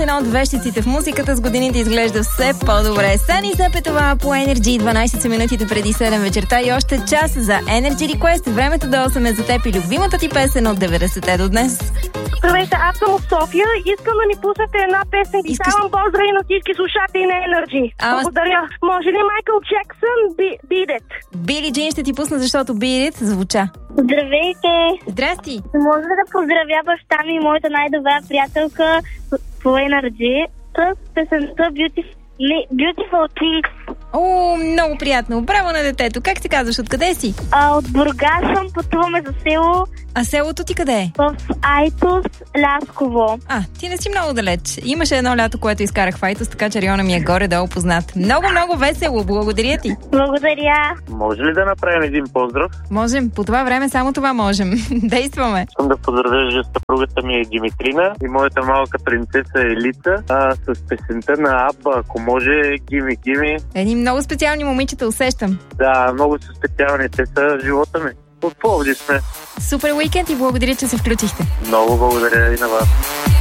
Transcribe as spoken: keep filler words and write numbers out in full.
една от вещиците в музиката, с годините изглежда все по-добре. Сани Сепе това по Energy, дванайсет минутите преди седем вечерта и още час за Energy Request. Времето до осем е за теб и любимата ти песен от деветдесетте до днес. Здравейте, аз съм от София. Искам да ни пуснете една песен. И Искаш... давам поздрави на всички слушатели на Energy. Ама... Благодаря. Може ли Майкъл Джексън Beat It? Били Джин ще ти пусна, защото Beat It звуча. Здравейте! Здрасти! Може да поздравя баща ми и моята най-добра приятелка по Energy с песента Beautiful, Beautiful Things. О, много приятно. Браво на детето. Как се казваш? Откъде си? А, от Бургас съм, пътуваме за село. А селото ти къде е? В Айтос, Лясково. А, ти не си много далеч. Имаше едно лято, което изкарах в Айтос, така че района ми е горе-долу познат. Много, много весело. Благодаря ти. Благодаря. Може ли да направим един поздрав? Можем. По това време само това можем. Действаме. Искам да поздравя съпругата ми е Димитрина и моята малка принцеса Елица а, с песента на Абба, ако може, Гими Гими. Едни много специални момичета, усещам. Да, много са специални. Те са в живота ми. От Пловдив сме. Супер уикенд и благодаря, че се включихте. Много благодаря и на вас.